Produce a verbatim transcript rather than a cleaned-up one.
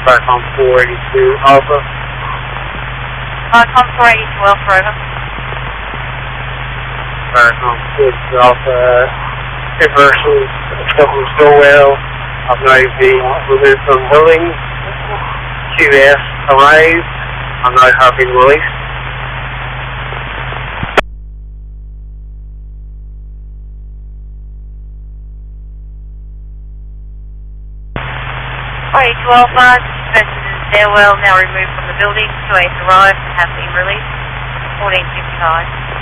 Starcom four eighty-two Alpha. Starcom four eighty-two Alpha, over. Starcom four eighty-two Alpha, reversals, systems go well. I've now been removed from building. Q S arrived. I'm now have been released. four eighty-two Alpha, this person in the stairwell now removed from the building. Q S arrived and have been released. fourteen fifty-five.